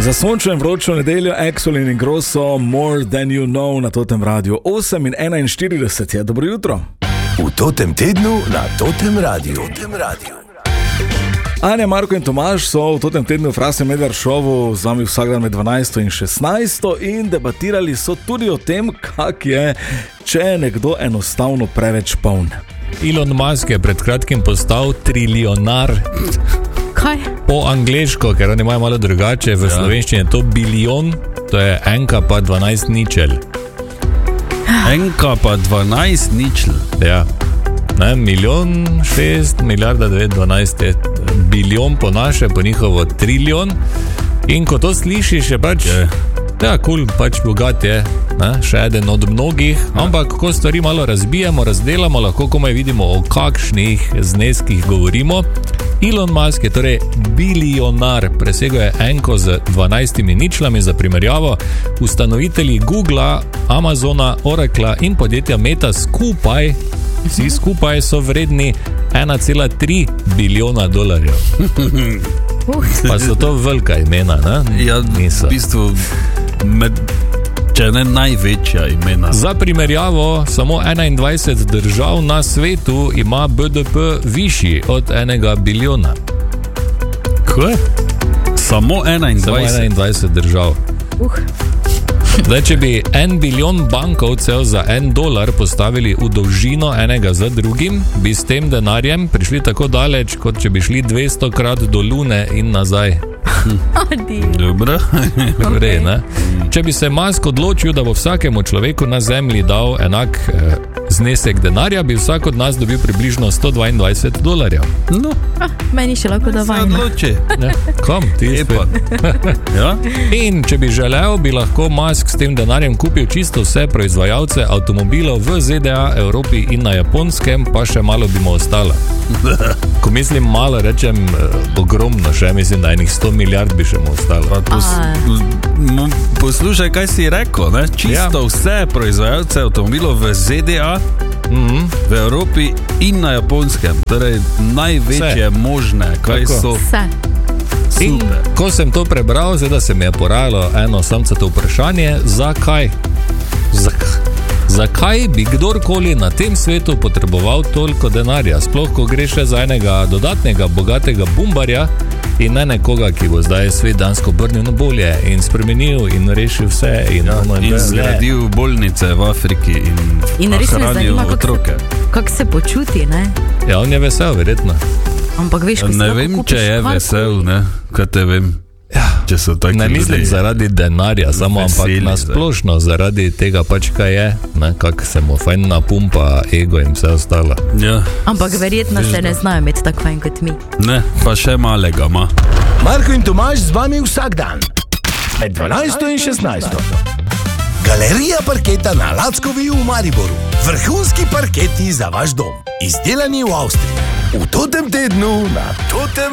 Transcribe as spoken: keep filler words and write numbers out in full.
Za sončno in vročo nedeljo Axel in Ingrosso, More Than You Know na Totem Radiu. osem in enainštirideset je, dobro jutro. V Totem tednu na Totem Radiu. Totem Radiu. Anja, Marko in Tomaž so v Totem tednu v Frasi Medar šovu z vami vsak dan med dvanajsto in šestnajsto in debatirali so tudi o tem, kak je, če je nekdo enostavno preveč poln. Elon Musk je pred kratkim postal trilionar. Kaj? Po angleško, ker oni imajo malo drugače, v ja. slovenščini je to bilijon, to je enka pa dvanajst ničel. Enka pa dvanajst ničel. Ja. Ne, milijon, šest, milijarda, devet, dvanajst je bilijon po naše, po njihovo trilijon. In ko to slišiš, je pač, je. ja, kul, cool, pač bogat je, ne, še eden od mnogih, ja. ampak ko stvari malo razbijemo, razdelamo, lahko komaj vidimo, o kakšnih zneskih govorimo. Elon Musk je torej bilijonar, presegel je enko z dvanajstimi ničlami. Za primerjavo, ustanovitelji Googla, Amazona, Oracla in podjetja Meta skupaj, vsi skupaj so vredni ena cela tri bilijona dolarjev. Pa so to velika imena, ne? Ja, Niso. v bistvu med, če ne največja imena. Za primerjavo, samo enaindvajset držav na svetu ima B D P višji od enega bilijona. Kaj? Samo enaindvajset? Samo enaindvajset držav. Uh. Zdaj, če bi en bilijon bankovcev za en dolar postavili v dolžino enega za drugim, bi s tem denarjem prišli tako daleč, kot če bi šli dvesto krat do Lune in nazaj. Dobro. Vrej, ne? Če bi se Musk odločil, da bo vsakemu človeku na zemlji dal enak eh, znesek denarja, bi vsak od nas dobil približno sto dvaindvajset dolarjev. No, ah, meni še lahko da se vajno. odloči. Ne? Kom, ti spet. Ja? In če bi želel, bi lahko Musk s tem denarjem kupil čisto vse proizvajalce avtomobilov v Z D A, Evropi in na Japonskem, pa še malo bi mu ostalo. Ko mislim malo, rečem eh, ogromno, še mislim, da enih sto milijard bi še mu ostalo. Pos, m, poslušaj, kaj si rekel, ne? Čisto ja. vse proizvajalce avtomobilov v Z D A, Mm-hmm. v Evropi in na Japonskem, torej največje vse. možne, kaj Tako. so. Vse. In ko sem to prebral, zdaj da se mi je porajalo eno samcato vprašanje, zakaj? Zak zakaj bi kdorkoli na tem svetu potreboval toliko denarja, sploh ko gre še za enega dodatnega bogatega bumbarja in ne nekoga, ki bo zdaj svet dansko obrnil na bolje in spremenil in rešil vse in, ja, ono, in zgradil bolnice v Afriki in, In res me hranil zanima, otroke. kako se, kak se počuti, ne? Ja, on je vesel, verjetno. Ampak veš, ko si Ne lahko vem, kupiš če je karkoli. vesel, ne? Kaj te vem? Ja. Če so taki Ne mislim ljudje zaradi denarja, samo ampak veseli, nasplošno zaradi tega pač kaj je, ne, kak se mu fajn napumpa ego in vse ostalo. Ja, Ampak verjetno se ne znajo imeti tako fajn kot mi. ne, pa še malega ma. Marko in Tomaž z vami vsak dan med dvanajsto in šestnajsto. Galerija parketa na Lackovi v Mariboru. Vrhunski parketi za vaš dom. Izdelani v Avstriji. V Totem tednu na Totem